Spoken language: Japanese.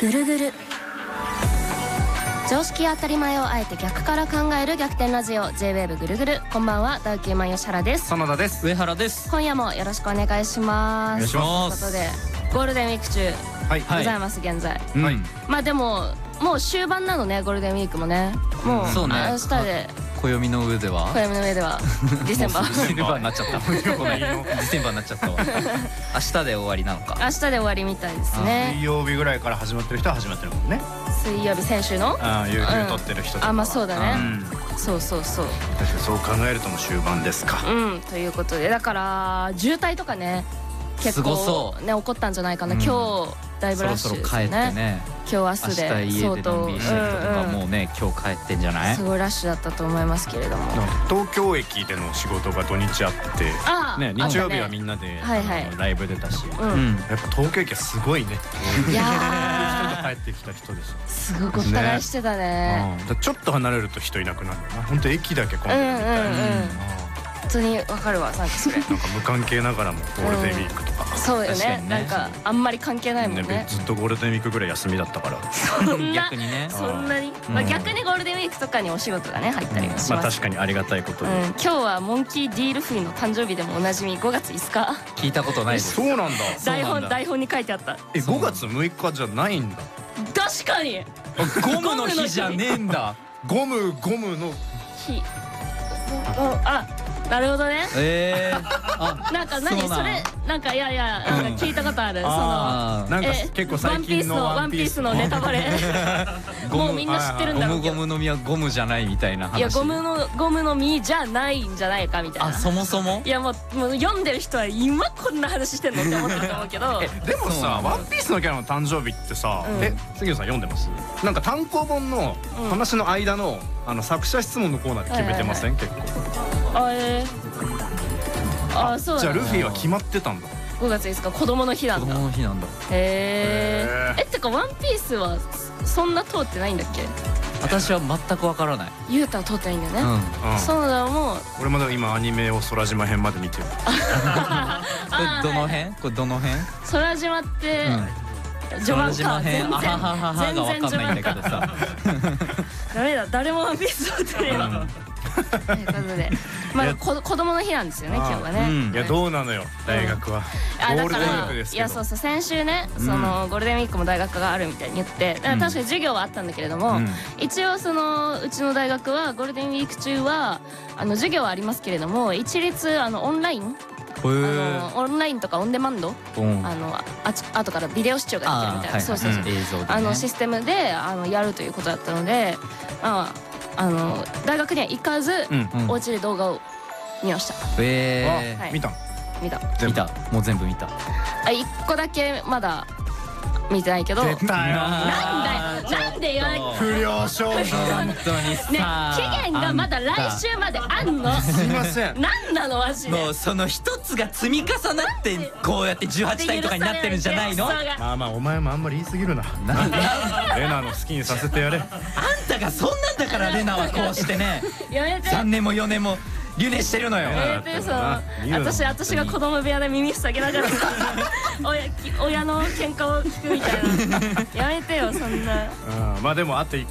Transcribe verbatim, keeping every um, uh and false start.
ぐるぐる。常識当たり前をあえて逆から考える逆転ラジオ ジェイウェーブ ぐるぐる。こんばんは、ダウキューマン吉原です。 園田です。 上原です。 今夜もよろしくお願いします。 お願いします。 ということでゴールデンウィーク中ございます、現在。 はい。 まあでももう終盤なのね、ゴールデンウィークもね。もうそうね。 明日で暦の上では暦の上ではディセンバーディセンバーになっちゃった。ディセンバーになっちゃったわ。明日で終わりなのか。 明日で終わりみたいですね。 水曜日ぐらいから始まってる人は始まってるもんね。 水曜日先週のああ、有給取ってる人とか。 あ、まあそうだね。そうそうそう。 確かにそう考えるともう終盤ですか。 うんということで、だから渋滞とかね結構ね起こったんじゃないかな。今日だいぶラッシュですね。 そろそろ帰ってね。 今日明日で明日家でのんびりしてる人とかもうね今日帰ってんじゃない？ すごいラッシュだったと思いますけれども。 東京駅での仕事が土日あって、ね日曜日はみんなでライブ出たし、やっぱ東京駅はすごいね。 いやー、帰ってきた人でしょ。 すごいごった返してたね。 ちょっと離れると人いなくなるな。本当駅だけ混んでるみたいな。 普通にわかるわ、さっきそれ。なんか無関係ながらもゴールデンウィークとか。 そうよね。なんかあんまり関係ないもんね。 ずっとゴールデンウィークぐらい休みだったから。 逆にね。 そんなに。まあ逆にゴールデンウィークとかにお仕事がね入ったりもします。 まあ確かにありがたいことで。 今日はモンキー D ルフィの誕生日でもおなじみごがついつか。 聞いたことないです。 そうなんだ。 台本台本に書いてあった。 え、ごがつむいかじゃないんだ。 確かに。 ゴムの日じゃねえんだ。 ゴムゴムの日。あ。なるほどね。 ええ。 なんか何それ、なんかいやいや聞いたことある。そのなんか結構最近のワンピースのネタバレ。もうみんな知ってるんだろうけど。 ゴムゴムの実はゴムじゃないみたいな話。 いやゴムのゴムの実じゃないんじゃないかみたいな。 あ、そもそも。 いやもうもう読んでる人は今こんな話してんのって思ってると思うけど。 でもさ、ワンピースのキャラの誕生日ってさ、え、杉野さん読んでます？なんか単行本の話の間のあの作者質問のコーナーで決めてません？結構。 あえあ、そうじゃあルフィは決まってたんだ。 ごがついつか子供の日なんだ。 子供の日なんだ。 へえ。え、ってかワンピースはそんな通ってないんだっけ？ 私は全くわからない。 ゆうたは通ってないんだよね。そうだもう。 俺まだ今アニメを空島編まで見てる。 これどの辺？これどの辺？ 空島って序盤か。全然あははははがわかんないんだけどさ。 ダメだ、誰もワンピース通ってないわ。ということで、まあ子供の日なんですよね今日はね。 いやどうなのよ大学は。ゴールデンウィークですけど。 いやそうそう、先週ねそのゴールデンウィークも大学があるみたいに言って、確かに授業はあったんだけれども、一応そのうちの大学はゴールデンウィーク中はあの授業はありますけれども、一律あのオンライン。あのオンラインとかオンデマンド、あのあち後からビデオ視聴ができるみたいな、そうそうそうあのシステムであのやるということだったので、まああの大学には行かずお家で動画を見ました。 ええ、 見た見た見た、もう全部見た。 あ、一個だけまだ見てないけど。なんだよ、なんで言わない。 不良少女。 本当にさ。 ね、期限がまだ来週まであんの。 すいません。 なんなのマジで。 もうその一つが積み重なってこうやってじゅうはちたいとかになってるんじゃないの？ まあまあお前もあんまり言い過ぎるな。レナの好きにさせてやれ。 あんたがそんなんだからレナはこうしてね。 やめて。 さんねんもよねんも留年してるのよ。 やめて、そう私私が子供部屋で耳塞げながら親親の喧嘩を聞くみたいな。やめてよそんな。 まあでもあといっ